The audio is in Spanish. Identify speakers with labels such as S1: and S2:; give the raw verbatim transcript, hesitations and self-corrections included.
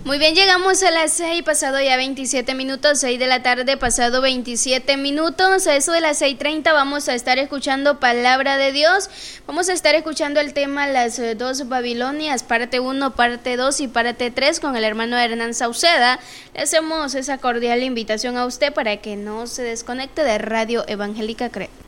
S1: Muy bien, llegamos a las seis, pasado ya veintisiete minutos, seis de la tarde, pasado veintisiete minutos. A eso de las seis treinta vamos a estar escuchando Palabra de Dios. Vamos a estar escuchando el tema Las dos Babilonias, parte uno, parte dos y parte tres con el hermano Hernán Sauceda. Le hacemos esa cordial invitación a usted para que no se desconecte de Radio Evangélica C R E.